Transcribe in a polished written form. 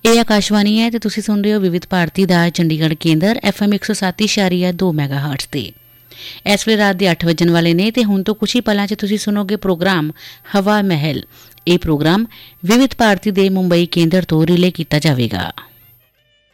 ਇਹ ਆਕਾਸ਼ਵਾਣੀ ਹੈ ਤੇ ਤੁਸੀਂ ਸੁਣ ਰਹੇ ਹੋ ਵਿਵਿਧ ਭਾਰਤੀ ਦਾ ਚੰਡੀਗੜ੍ਹ ਕੇਂਦਰ FM 107.2 ਮੈਗਾਹਰਟਜ਼ ਤੇ। ਇਸ ਵੇਲੇ ਰਾਤ ਦੇ 8 ਵੱਜਣ ਵਾਲੇ ਨੇ ਤੇ ਹੁਣ ਤੋਂ ਕੁਝ ਹੀ ਪਲਾਂ 'ਚ ਤੁਸੀਂ ਸੁਣੋਗੇ ਪ੍ਰੋਗਰਾਮ ਹਵਾ ਮਹਿਲ। ਇਹ ਪ੍ਰੋਗਰਾਮ ਵਿਵਿਧ ਭਾਰਤੀ ਦੇ ਮੁੰਬਈ ਕੇਂਦਰ ਤੋਂ ਰਿਲੇ ਕੀਤਾ ਜਾਵੇਗਾ।